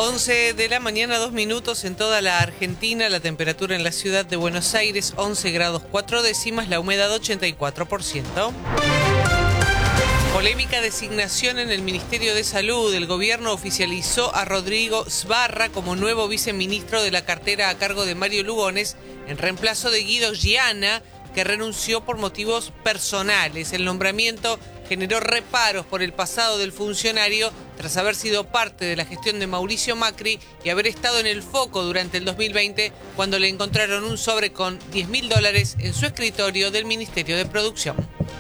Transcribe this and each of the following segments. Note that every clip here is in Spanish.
11 de la mañana, 2 minutos en toda la Argentina. La temperatura en la ciudad de Buenos Aires, 11 grados 4 décimas, la humedad 84%. Polémica designación en el Ministerio de Salud. El gobierno oficializó a Rodrigo Sbarra como nuevo viceministro de la cartera a cargo de Mario Lugones, en reemplazo de Guido Giana, que renunció por motivos personales. El nombramiento generó reparos por el pasado del funcionario tras haber sido parte de la gestión de Mauricio Macri y haber estado en el foco durante el 2020 cuando le encontraron un sobre con $10.000 en su escritorio del Ministerio de Producción.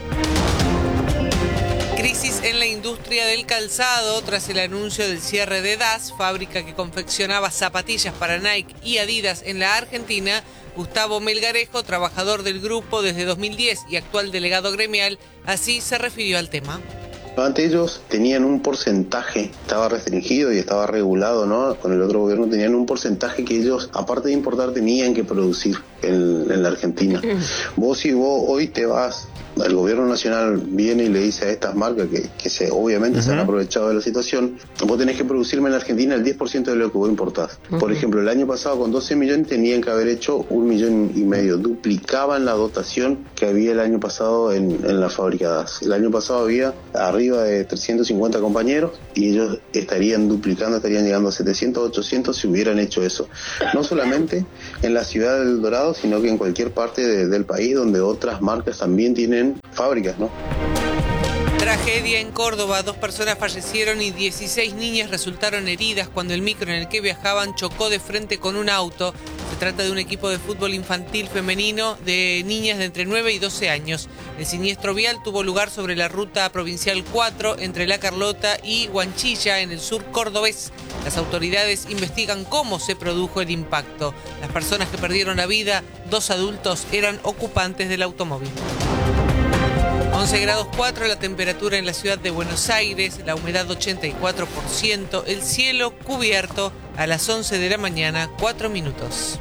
Crisis en la industria del calzado tras el anuncio del cierre de DAS, fábrica que confeccionaba zapatillas para Nike y Adidas en la Argentina. Gustavo Melgarejo, trabajador del grupo desde 2010 y actual delegado gremial, así se refirió al tema. Antes ellos tenían un porcentaje, estaba restringido y estaba regulado, ¿no? Con el otro gobierno tenían un porcentaje que ellos, aparte de importar, tenían que producir en la Argentina. Si vos hoy te vas, el gobierno nacional viene y le dice a estas marcas que obviamente se han aprovechado de la situación, vos tenés que producirme en la Argentina el 10% de lo que vos importás. Por ejemplo, el año pasado con 12 millones tenían que haber hecho 1,5 millones, duplicaban la dotación que había el año pasado en la fábrica DAS. El año pasado había arriba de 350 compañeros y ellos estarían duplicando, estarían llegando a 700, 800 si hubieran hecho eso. No solamente en la ciudad del Dorado, sino que en cualquier parte del país donde otras marcas también tienen fábricas, ¿no? Tragedia en Córdoba, 2 personas fallecieron y 16 niñas resultaron heridas cuando el micro en el que viajaban chocó de frente con un auto. Se trata de un equipo de fútbol infantil femenino de niñas de entre 9 y 12 años. El siniestro vial tuvo lugar sobre la ruta provincial 4 entre La Carlota y Huanchilla en el sur cordobés. Las autoridades investigan cómo se produjo el impacto. Las personas que perdieron la vida, 2 adultos, eran ocupantes del automóvil. 11 grados 4 la temperatura en la ciudad de Buenos Aires, la humedad 84%, el cielo cubierto a las 11 de la mañana, 4 minutos.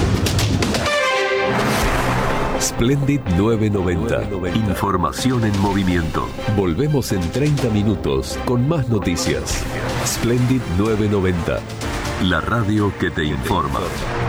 Splendid 990. Información en movimiento. Volvemos en 30 minutos con más noticias. Splendid 990. La radio que te informa.